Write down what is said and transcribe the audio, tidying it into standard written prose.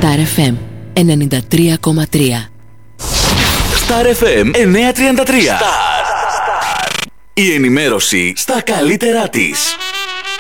Star FM 93,3. Star FM 933. Η ενημέρωση στα καλύτερά της.